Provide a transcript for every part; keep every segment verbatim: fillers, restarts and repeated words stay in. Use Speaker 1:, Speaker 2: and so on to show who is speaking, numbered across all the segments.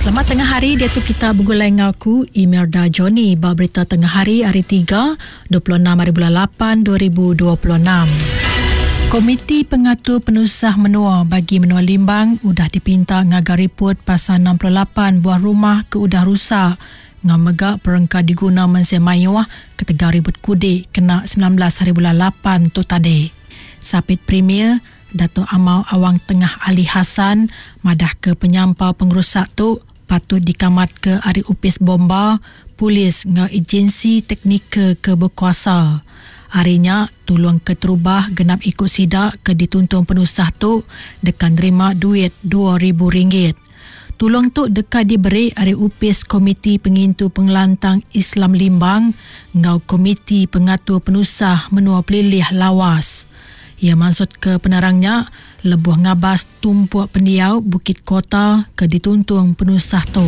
Speaker 1: Selamat tengah hari, dia tu kita bergulai dengan aku Imelda Johnny. Bawa berita tengah hari hari tiga, dua puluh enam hari bulan lapan, dua ribu dua puluh enam. Komiti Pengatur Penusah Menua bagi Menua Limbang udah dipinta ngagar report pasal enam puluh lapan buah rumah ke udah rusak ngam megak perengka diguna mensia mayuah ke Tegar Ribut Kudik kena sembilan belas hari bulan lapan tu tadi. Sapit Premier Dato' Amau Awang Tengah Ali Hassan madah ke penyampau pengerusak tu patut dikamat ke Ari Upis Bomba, polis dengan agensi teknika ke berkuasa. Harinya tolong ke terubah genap ikut sidak ke dituntung penusah tu dekan terima duit dua ribu ringgit. Tolong tu dekat diberi Ari Upis Komiti Pengintu Pengelantang Islam Limbang ngau Komiti Pengatur Penusah Menua Pelilih Lawas. Ia maksud ke penerangnya lebuh ngabas tumpuak pendiau Bukit Kota ke dituntung penusah tu.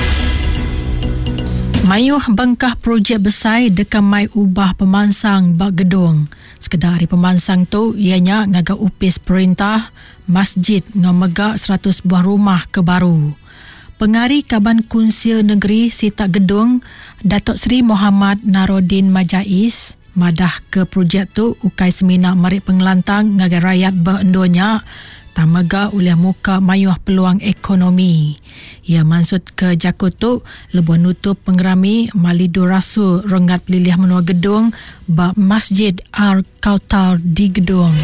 Speaker 1: Mayuh bengkah projek besar dekat mai ubah pemansang bak gedung. Sekedar hari pemansang tu ianya ngaga upis perintah masjid ngam megak seratus buah rumah ke baru. Pengari Kaban Kunsil Negeri Sita Gedung Datuk Seri Muhammad Narodin Majais madah ke projek tu ukai semina marik pengelantang ngagai rakyat berendonya tamaga oleh muka mayuh peluang ekonomi. Ia maksud ke jakut tu lebuh nutup pengerami malidu rasul rengat pelilih menua gedung bak Masjid Al-Kautar di gedung.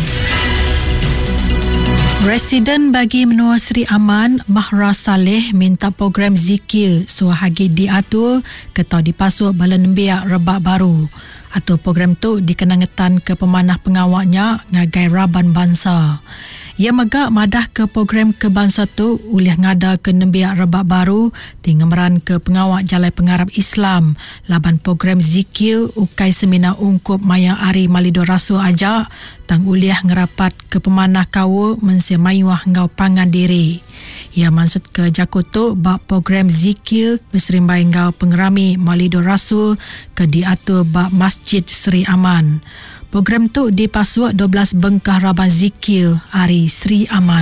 Speaker 1: Residen bagi menua Seri Aman Mahra Saleh minta program zikir suahagi diatur ketau dipasuk bala nembiak rebak baru atau program tu dikenangetan ke pemanah pengawaknya ngagai Raban Bangsa. Ia megak madah ke program ke bangsa tu oleh ngada ke nembiak rebak baru tinggemeran ke pengawak Jalai Pengarap Islam laban program zikir ukai semina ungkup mayang Ari Malido Rasul ajak tang uliah ngerapat ke pemanah kawa mensia mayuah ngau pangan diri. Ia maksud ke jakut tu bak program zikir berserimbai ngau pengerami Malido Rasul ke diatur bak Masjid Seri Aman. Program tu dipasuak dua belas bengkah Raban Zikir Hari Seri Aman.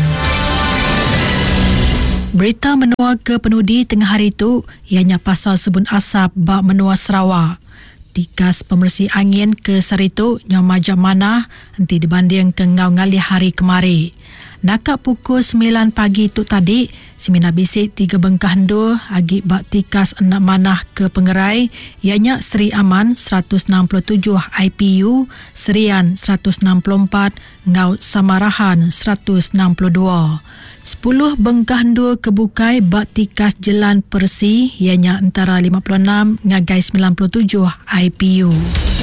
Speaker 1: Berita menua ke penudi tengah hari tu ianya pasal sebun asap bak menua Sarawak. Tikas pembersih angin ke Saritu yang majak mana nanti dibanding ke ngau ngalih hari kemari. Nakak pukul sembilan pagi tu tadi, semina bisik tiga bengkah hendur agi bak tikas enak manah ke pengerai ianya Seri Aman seratus enam puluh tujuh I P U, Serian seratus enam puluh empat, ngau Samarahan seratus enam puluh dua. Sepuluh bengkah hendur kebukai bak tikas Jelan Persi ianya antara lima puluh enam ngagai sembilan puluh tujuh I P U.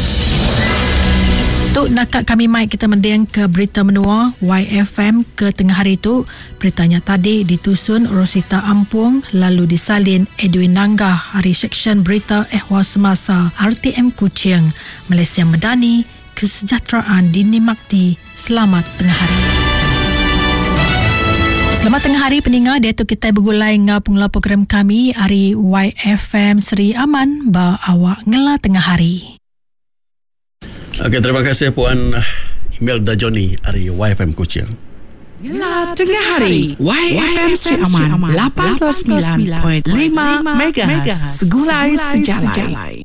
Speaker 1: Tuk nakak kami mai kita mendeng ke berita menua Y F M ke tengah hari tu. Beritanya tadi ditusun Rosita Ampung lalu disalin Edwin Nanggah hari seksyen berita ehwal semasa R T M Kuching. Malaysia Medani, kesejahteraan dinikmati. Selamat tengah hari. Selamat tengah hari pendengar, dia tu kita bergulai dengan pengelola program kami hari Y F M Seri Aman ba awak ngela tengah hari.
Speaker 2: Okey, terima kasih Puan Imelda Johnny dari Y F M Kuching.
Speaker 3: Ngela tengah hari Y F M Seri Aman lapan puluh sembilan perpuluhan lima megahertz segulai sejalai.